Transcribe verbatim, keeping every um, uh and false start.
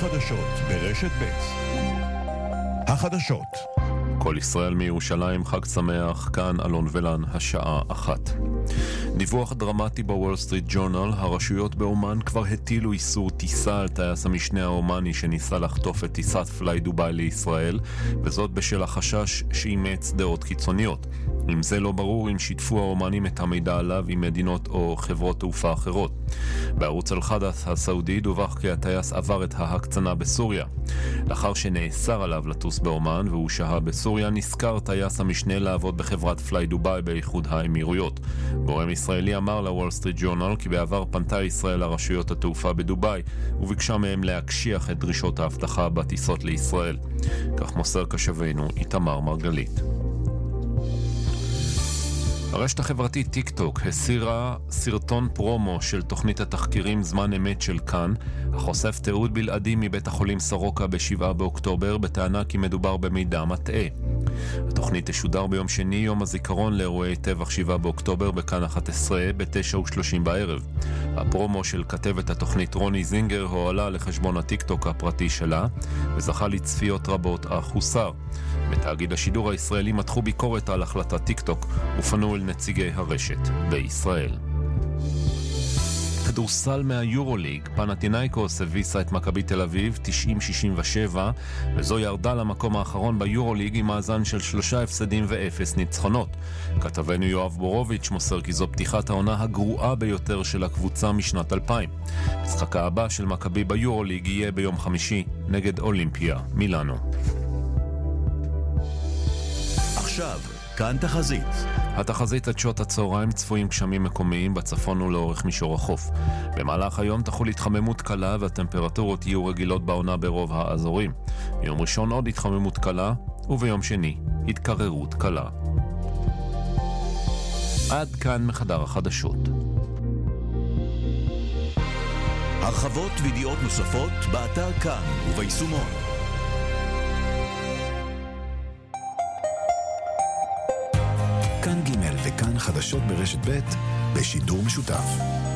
החדשות ברשת ב'. החדשות. כל ישראל מירושלים, חג שמח, כאן אלון ולן, השעה אחת. דיווח דרמטי בוול סטריט ג'ורנל, הרשויות באומן כבר הטילו איסור טיסה על טייס המשנה האומני שניסה לחטוף את טיסת פליי דובאי לישראל, וזאת בשל החשש שאימץ דעות קיצוניות. אם זה לא ברור, אם שיתפו האומנים את המידע עליו עם מדינות או חברות תעופה אחרות. בערוץ אל-חדת' הסעודי דווח כי הטייס עבר את ההקצנה בסוריה. לאחר שנאסר עליו לטוס באומן והוא שהה בסוריה, נזכר טייס המשנה לעבוד בחברת פליי דובאי באיחוד האמירויות. גורם ישראלי אמר לוול סטריט ג'ורנל כי בעבר פנתה ישראל לרשויות התעופה בדובאי וביקשה מהם להקשיח את דרישות ההבטחה בטיסות לישראל. כך מוסר קשבנו איתמר מרגלית. הרשת החברתית טיק טוק הסירה סרטון פרומו של תוכנית התחקירים זמן אמת של כאן, החושף תיעוד בלעדי מבית החולים סורוקה בשבעה באוקטובר בטענה כי מדובר במידע מטעה. התוכנית תשודר ביום שני, יום הזיכרון לאירועי טבח שבעה באוקטובר בכאן אחת עשרה ב-תשע ושלושים בערב. הפרומו של כתבת התוכנית רוני זינגר הועלה לחשבון הטיק טוק הפרטי שלה וזכה לצפיות רבות אך הוסר. בתאגיד השידור הישראלי מתחו ביקורת על החלטת טיק טוק ופנו אל נציגי הרשת בישראל. כדורסל מהיורוליג, פנתינייקוס הביסה את מכבי תל אביב תשעים שישים ושבע, וזו ירדה למקום האחרון ביורוליג עם מאזן של שלושה הפסדים ואפס ניצחונות. כתבנו יואב בורוביץ' מוסר כי זו פתיחת העונה הגרועה ביותר של הקבוצה משנת אלפיים. משחקה הבא של מכבי ביורוליג יהיה ביום חמישי נגד אולימפיה מילאנו. עכשיו, כאן תחזית. התחזית עד שעות הצהריים, צפויים גשמים מקומיים בצפון ולאורך מישור החוף. במהלך היום תחול התחממות קלה והטמפרטורות יהיו רגילות בעונה ברוב האזורים. ביום ראשון עוד התחממות קלה וביום שני התקררות קלה. עד כאן מחדר החדשות. הרחבות וידיעות נוספות באתר כאן וביישומון. כאן ג' וכאן חדשות ברשת ב' בשידור משותף.